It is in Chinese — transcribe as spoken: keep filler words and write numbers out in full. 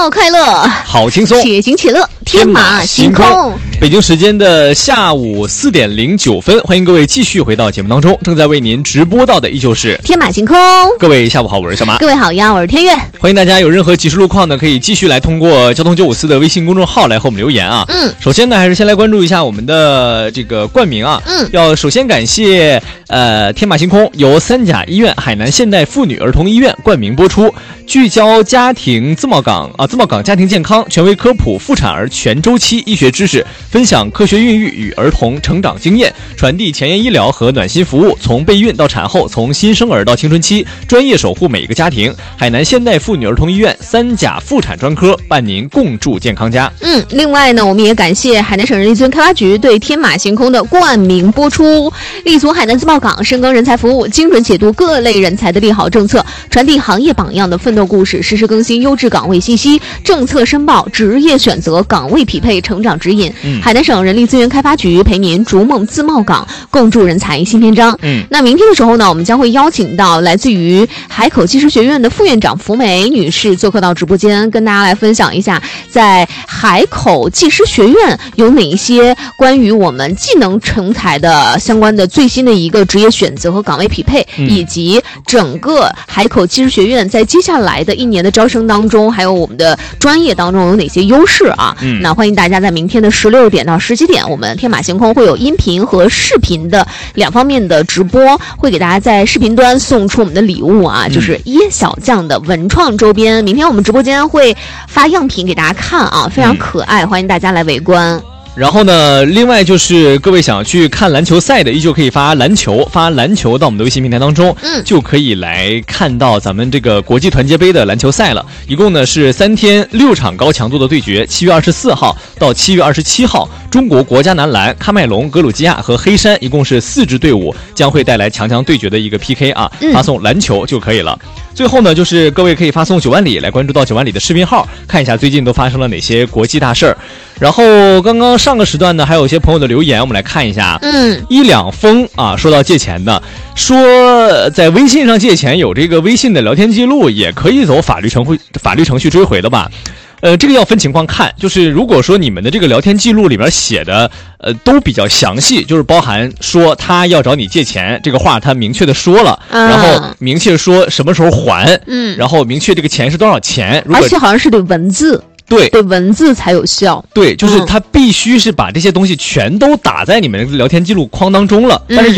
要快乐， 好轻松， 且行且乐，天马行空。 北京时间的下午四点零九分，欢迎各位继续回到节目当中。正在为您直播到的依旧是天马行空。 各位下午好，我是小马。 各位好呀，我是天悦。 欢迎大家有任何即时路况呢，可以继续来通过交通九五四的微信公众号来和我们留言啊。 嗯， 首先呢，还是先来关注一下我们的这个冠名啊。 嗯， 要首先感谢呃天马行空由三甲医院海南现代妇女儿童医院冠名播出，聚焦家庭自贸港啊自贸港家庭健康，权威科普妇产儿全周期医学知识，分享科学孕育与儿童成长经验，传递前沿医疗和暖心服务，从备孕到产后，从新生儿到青春期，专业守护每一个家庭。海南现代妇女儿童医院三甲妇产专科伴您共筑健康家。 嗯，另外呢，我们也感谢海南省人力资源开发局对天马行空的冠名播出，立足海南自贸港，深耕人才服务，精准解读各类人才的利好政策，传递行业榜样的奋斗故事，实时更新优质岗位信息，政策申报、职业选择、岗位匹配、成长指引。嗯，海南省人力资源开发局陪您逐梦自贸港，共筑人才新篇章。 嗯， 那明天的时候呢，我们将会邀请到来自于海口技师学院的副院长福梅女士做客到直播间，跟大家来分享一下在海口技师学院有哪一些关于我们技能成才的相关的最新的一个职业选择和岗位匹配，嗯，以及整个海口技师学院在接下来的一年的招生当中，还有我们的专业当中有哪些优势啊？嗯，那欢迎大家在明天的十六点到十七点，我们天马行空会有音频和视频的两方面的直播，会给大家在视频端送出我们的礼物啊，就是椰小酱的文创周边。明天我们直播间会发样品给大家看啊，非常可爱，嗯，欢迎大家来围观。 然后呢，另外就是各位想要去看篮球赛的，依旧可以发篮球，发篮球到我们的微信平台当中，嗯，就可以来看到咱们这个国际团结杯的篮球赛了。一共呢是三天六场高强度的对决，七月二十四号到七月二十七号，中国国家男篮、喀麦隆、格鲁吉亚和黑山一共是四支队伍将会带来强强对决的一个 P K 啊，嗯，发送篮球就可以了。最后呢，就是各位可以发送九万里来关注到九万里的视频号，看一下最近都发生了哪些国际大事儿。然后刚刚上个时段呢，还有一些朋友的留言，我们来看一下。嗯，一两封啊，说到借钱的，说在微信上借钱有这个微信的聊天记录，也可以走法律程序法律程序追回的吧？呃，这个要分情况看，就是如果说你们的这个聊天记录里面写的，呃，都比较详细，就是包含说他要找你借钱这个话，他明确的说了，啊，然后明确说什么时候还，嗯，然后明确这个钱是多少钱，如果而且好像是得文字。 对， 对，文字才有效。 对，就是他必须是把这些东西全都打在你们聊天记录框当中了。嗯，但是